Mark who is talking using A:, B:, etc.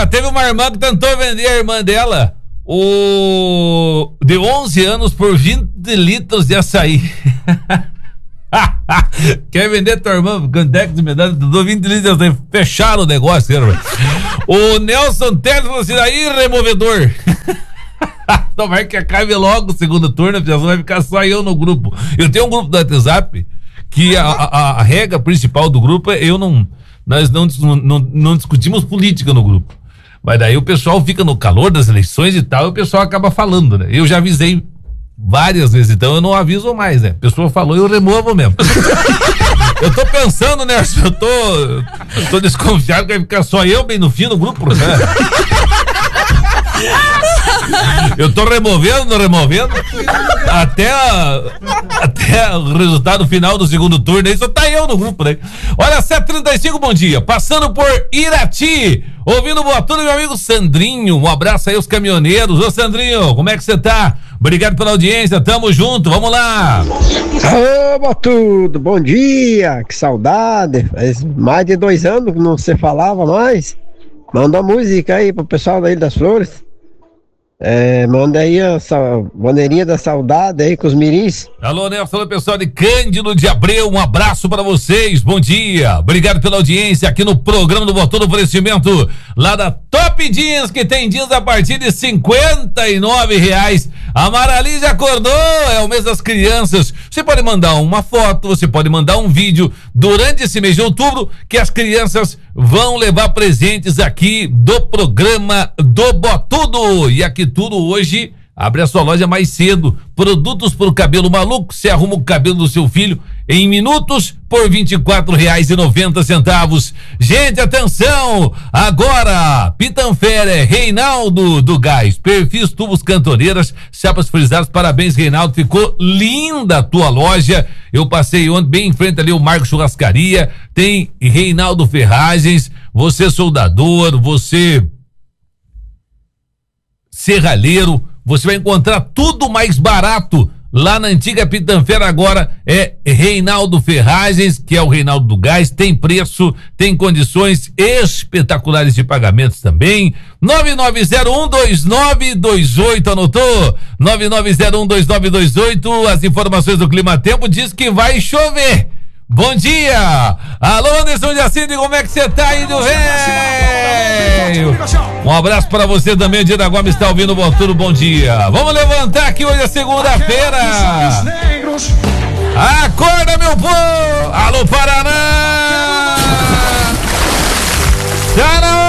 A: Já teve uma irmã que tentou vender a irmã dela de 11 anos por 20 litros de açaí. Quer vender tua irmã? Quanto é que me dá? Dou 20 litros de açaí. Fecharam o negócio, velho. O Nelson Teles falou assim: aí, removedor. Tomara que acabe logo o segundo turno, já vai ficar só eu no grupo. Eu tenho um grupo do WhatsApp que a regra principal do grupo é nós não discutimos política no grupo. Mas daí o pessoal fica no calor das eleições e tal, e o pessoal acaba falando, né? Eu já avisei várias vezes, então eu não aviso mais, né? A pessoa falou, eu removo mesmo. Eu tô pensando, né? Eu tô desconfiado que vai ficar só eu bem no fim do grupo, né? Eu tô removendo até o resultado final do segundo turno, aí só tá eu no grupo, né? Olha, 7h35, bom dia, passando por Irati, ouvindo Boa Tudo, meu amigo Sandrinho, um abraço aí aos caminhoneiros. Ô Sandrinho, como é que você tá? Obrigado pela audiência, tamo junto, vamos lá.
B: Ô, Boa Tudo, bom dia, que saudade, faz mais de 2 anos que não se falava mais. Manda uma música aí pro pessoal da Ilha das Flores. Manda aí a bandeirinha da saudade aí com os mirins.
A: Alô, Nelson, pessoal de Cândido de Abreu, um abraço para vocês, bom dia, obrigado pela audiência aqui no programa do Botudo, oferecimento lá da Top Jeans, que tem jeans a partir de R$59. A Marali acordou, é o mês das crianças. Você pode mandar uma foto, você pode mandar um vídeo durante esse mês de outubro, que as crianças vão levar presentes aqui do programa do Botudo. E aqui tudo hoje abre a sua loja mais cedo. Produtos pro cabelo maluco, você arruma o cabelo do seu filho em minutos por R$24,90. Gente, atenção! Agora, Pitanfera é Reinaldo do Gás, perfis, tubos, cantoneiras, chapas frisadas, parabéns, Reinaldo, ficou linda a tua loja. Eu passei ontem bem em frente ali o Marco Churrascaria, tem Reinaldo Ferragens, você soldador, você serralheiro, você vai encontrar tudo mais barato lá na antiga Pitanfera. Agora é Reinaldo Ferragens, que é o Reinaldo do Gás, tem preço, tem condições espetaculares de pagamentos também. 99012928, anotou? 99012928, as informações do Clima Tempo diz que vai chover. Bom dia! Alô, Anderson de Assine, como é que você tá aí do velho? Um abraço para você também, o Dia da Guama está ouvindo o Botudo, bom dia. Vamos levantar aqui, hoje é segunda-feira. Acorda, meu povo! Alô, Paraná! Tá na